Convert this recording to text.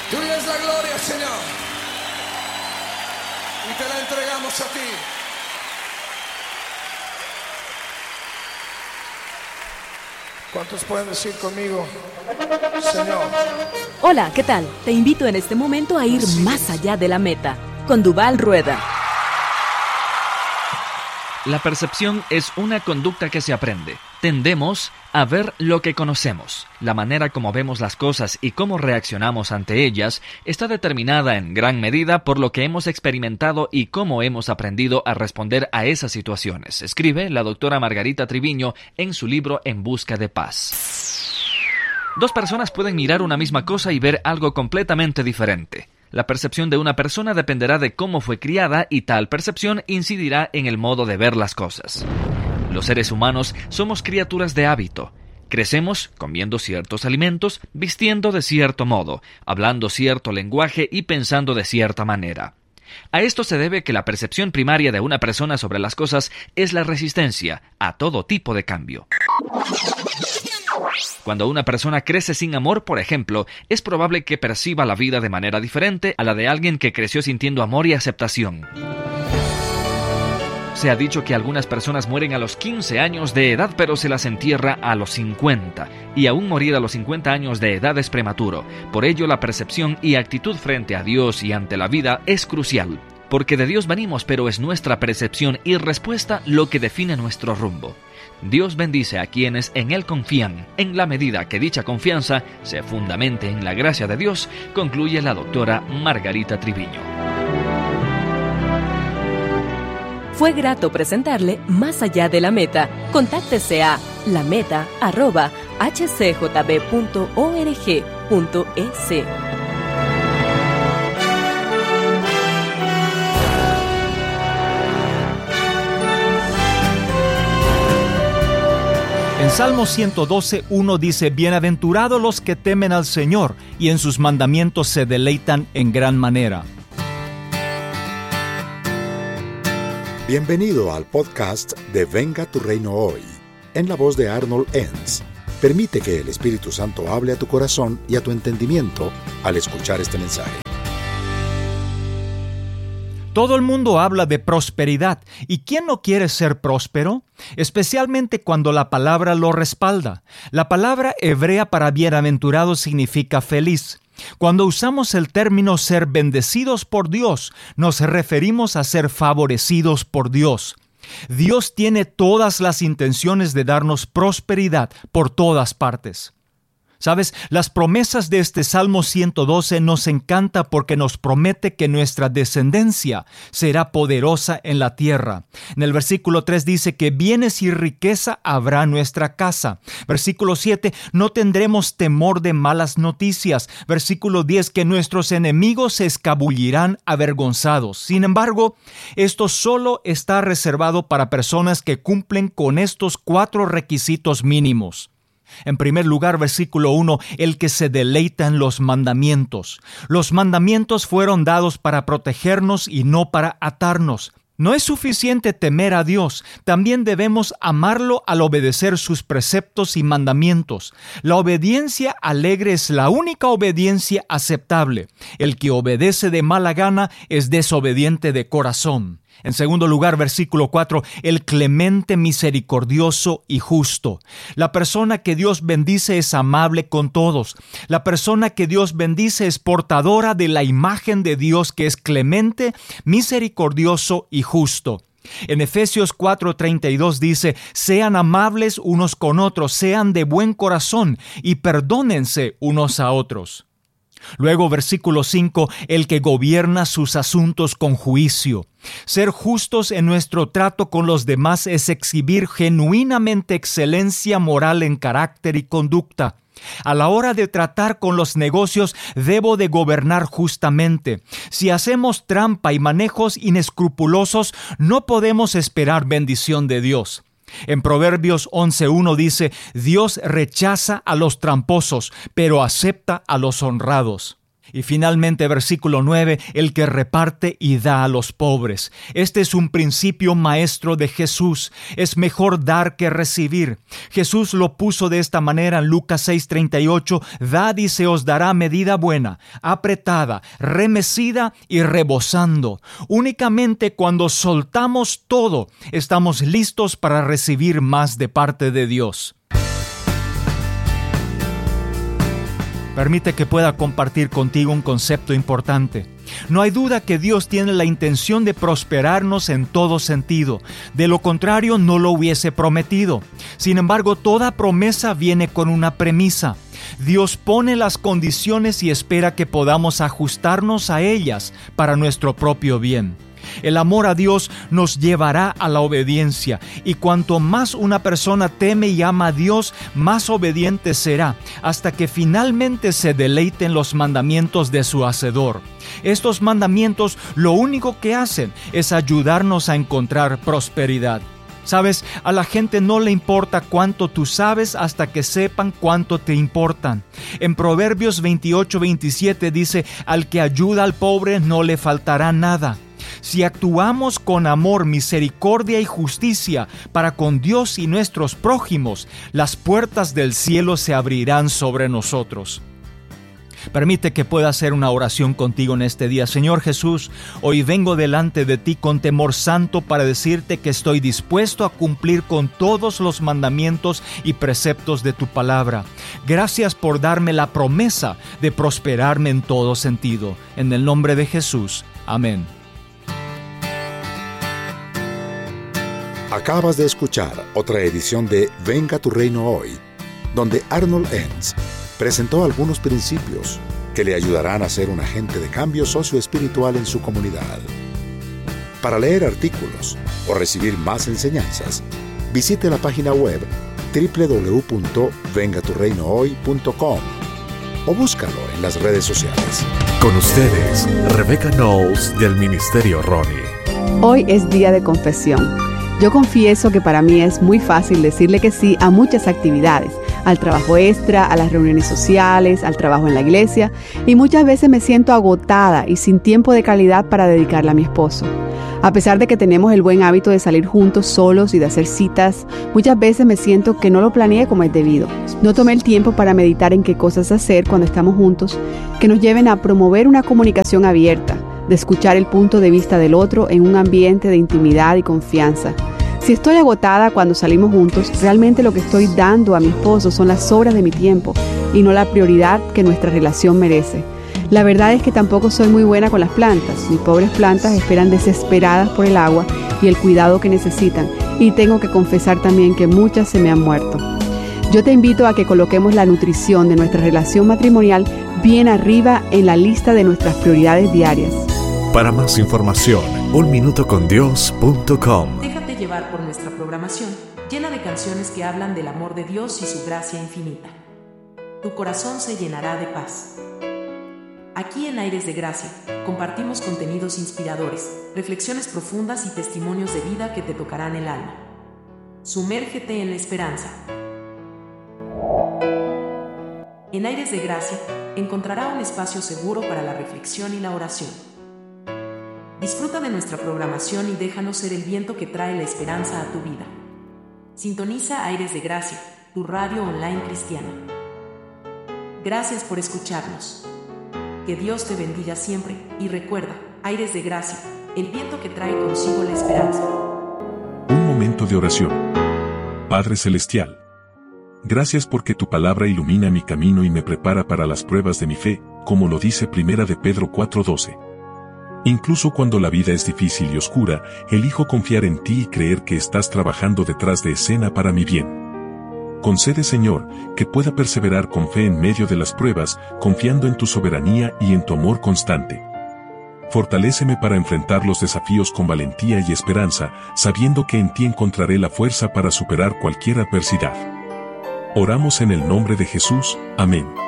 Tuya es la gloria, Señor. Y te la entregamos a ti. ¿Cuántos pueden decir conmigo, Señor? Hola, ¿qué tal? Te invito en este momento a ir más allá de la meta, con Duval Rueda. La percepción es una conducta que se aprende. Tendemos a ver lo que conocemos. La manera como vemos las cosas y cómo reaccionamos ante ellas está determinada en gran medida por lo que hemos experimentado y cómo hemos aprendido a responder a esas situaciones, escribe la doctora Margarita Triviño en su libro En busca de paz. Dos personas pueden mirar una misma cosa y ver algo completamente diferente. La percepción de una persona dependerá de cómo fue criada y tal percepción incidirá en el modo de ver las cosas. Los seres humanos somos criaturas de hábito. Crecemos comiendo ciertos alimentos, vistiendo de cierto modo, hablando cierto lenguaje y pensando de cierta manera. A esto se debe que la percepción primaria de una persona sobre las cosas es la resistencia a todo tipo de cambio. Cuando una persona crece sin amor, por ejemplo, es probable que perciba la vida de manera diferente a la de alguien que creció sintiendo amor y aceptación. Se ha dicho que algunas personas mueren a los 15 años de edad, pero se las entierra a los 50. Y aún morir a los 50 años de edad es prematuro. Por ello, la percepción y actitud frente a Dios y ante la vida es crucial. Porque de Dios venimos, pero es nuestra percepción y respuesta lo que define nuestro rumbo. Dios bendice a quienes en Él confían, en la medida que dicha confianza se fundamente en la gracia de Dios, concluye la doctora Margarita Triviño. Fue grato presentarle Más allá de la meta. Contáctese a lameta@hcjb.org.es. En Salmo 112:1 dice: Bienaventurados los que temen al Señor, y en sus mandamientos se deleitan en gran manera. Bienvenido al podcast de Venga tu Reino Hoy, en la voz de Arnold Enns. Permite que el Espíritu Santo hable a tu corazón y a tu entendimiento al escuchar este mensaje. Todo el mundo habla de prosperidad, ¿y quién no quiere ser próspero? Especialmente cuando la palabra lo respalda. La palabra hebrea para bienaventurado significa feliz. Cuando usamos el término ser bendecidos por Dios, nos referimos a ser favorecidos por Dios. Dios tiene todas las intenciones de darnos prosperidad por todas partes. ¿Sabes? Las promesas de este Salmo 112 nos encanta porque nos promete que nuestra descendencia será poderosa en la tierra. En el versículo 3 dice que bienes y riqueza habrá en nuestra casa. Versículo 7, no tendremos temor de malas noticias. Versículo 10, que nuestros enemigos se escabullirán avergonzados. Sin embargo, esto solo está reservado para personas que cumplen con estos 4 requisitos mínimos. En primer lugar, versículo 1, el que se deleita en los mandamientos. Los mandamientos fueron dados para protegernos y no para atarnos. No es suficiente temer a Dios, también debemos amarlo al obedecer sus preceptos y mandamientos. La obediencia alegre es la única obediencia aceptable. El que obedece de mala gana es desobediente de corazón. En segundo lugar, versículo 4, el clemente, misericordioso y justo. La persona que Dios bendice es amable con todos. La persona que Dios bendice es portadora de la imagen de Dios, que es clemente, misericordioso y justo. En Efesios 4:32 dice: sean amables unos con otros, sean de buen corazón y perdónense unos a otros. Luego, versículo 5, el que gobierna sus asuntos con juicio. Ser justos en nuestro trato con los demás es exhibir genuinamente excelencia moral en carácter y conducta. A la hora de tratar con los negocios, debo de gobernar justamente. Si hacemos trampa y manejos inescrupulosos, no podemos esperar bendición de Dios. En Proverbios 11:1 dice: Dios rechaza a los tramposos, pero acepta a los honrados. Y finalmente, versículo 9, el que reparte y da a los pobres. Este es un principio maestro de Jesús. Es mejor dar que recibir. Jesús lo puso de esta manera en Lucas 6:38, dad y se os dará medida buena, apretada, remecida y rebosando. Únicamente cuando soltamos todo, estamos listos para recibir más de parte de Dios. Permite que pueda compartir contigo un concepto importante. No hay duda que Dios tiene la intención de prosperarnos en todo sentido. De lo contrario, no lo hubiese prometido. Sin embargo, toda promesa viene con una premisa. Dios pone las condiciones y espera que podamos ajustarnos a ellas para nuestro propio bien. El amor a Dios nos llevará a la obediencia, y cuanto más una persona teme y ama a Dios, más obediente será, hasta que finalmente se deleite en los mandamientos de su Hacedor. Estos mandamientos lo único que hacen es ayudarnos a encontrar prosperidad. Sabes, a la gente no le importa cuánto tú sabes hasta que sepan cuánto te importan. En Proverbios 28:27 dice, al que ayuda al pobre no le faltará nada. Si actuamos con amor, misericordia y justicia para con Dios y nuestros prójimos, las puertas del cielo se abrirán sobre nosotros. Permite que pueda hacer una oración contigo en este día. Señor Jesús, hoy vengo delante de ti con temor santo para decirte que estoy dispuesto a cumplir con todos los mandamientos y preceptos de tu palabra. Gracias por darme la promesa de prosperarme en todo sentido. En el nombre de Jesús. Amén. Acabas de escuchar otra edición de Venga tu Reino Hoy, donde Arnold Enns presentó algunos principios que le ayudarán a ser un agente de cambio socioespiritual en su comunidad. Para leer artículos o recibir más enseñanzas, visite la página web www.vengaturreinohoy.com o búscalo en las redes sociales. Con ustedes, Rebecca Knowles del Ministerio Ronnie. Hoy es día de confesión. Yo confieso que para mí es muy fácil decirle que sí a muchas actividades, al trabajo extra, a las reuniones sociales, al trabajo en la iglesia, y muchas veces me siento agotada y sin tiempo de calidad para dedicarle a mi esposo. A pesar de que tenemos el buen hábito de salir juntos solos y de hacer citas, muchas veces me siento que no lo planeé como es debido. No tomé el tiempo para meditar en qué cosas hacer cuando estamos juntos que nos lleven a promover una comunicación abierta, de escuchar el punto de vista del otro en un ambiente de intimidad y confianza. Si estoy agotada cuando salimos juntos, realmente lo que estoy dando a mi esposo son las sobras de mi tiempo y no la prioridad que nuestra relación merece. La verdad es que tampoco soy muy buena con las plantas. Mis pobres plantas esperan desesperadas por el agua y el cuidado que necesitan, y tengo que confesar también que muchas se me han muerto. Yo te invito a que coloquemos la nutrición de nuestra relación matrimonial bien arriba en la lista de nuestras prioridades diarias. Para más información, unminutocondios.com. Déjate llevar por nuestra programación, llena de canciones que hablan del amor de Dios y su gracia infinita. Tu corazón se llenará de paz. Aquí en Aires de Gracia, compartimos contenidos inspiradores, reflexiones profundas y testimonios de vida que te tocarán el alma. Sumérgete en la esperanza. En Aires de Gracia, encontrará un espacio seguro para la reflexión y la oración. Disfruta de nuestra programación y déjanos ser el viento que trae la esperanza a tu vida. Sintoniza Aires de Gracia, tu radio online cristiana. Gracias por escucharnos. Que Dios te bendiga siempre, y recuerda, Aires de Gracia, el viento que trae consigo la esperanza. Un momento de oración. Padre Celestial, gracias porque tu palabra ilumina mi camino y me prepara para las pruebas de mi fe, como lo dice 1 de Pedro 4:12. Incluso cuando la vida es difícil y oscura, elijo confiar en ti y creer que estás trabajando detrás de escena para mi bien. Concede, Señor, que pueda perseverar con fe en medio de las pruebas, confiando en tu soberanía y en tu amor constante. Fortaléceme para enfrentar los desafíos con valentía y esperanza, sabiendo que en ti encontraré la fuerza para superar cualquier adversidad. Oramos en el nombre de Jesús. Amén.